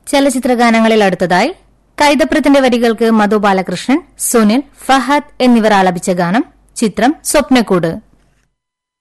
ചലച്ചിത്രഗാനങ്ങളിൽ അടുത്തതായി കൈതപ്രത്തിന്റെ വരികൾക്ക് മധു ബാലകൃഷ്ണൻ, സുനിൽ, ഫഹദ് എന്നിവർ ആലപിച്ച ഗാനം. ചിത്രം സ്വപ്നക്കൂട്.